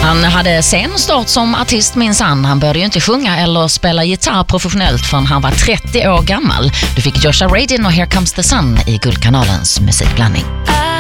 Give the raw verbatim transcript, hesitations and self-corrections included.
Han hade sen start som artist minsann. Han började ju inte sjunga eller spela gitarr professionellt förrän han var trettio år gammal. Du fick Joshua Radin och Here Comes the Sun i Guldkanalens musikblandning.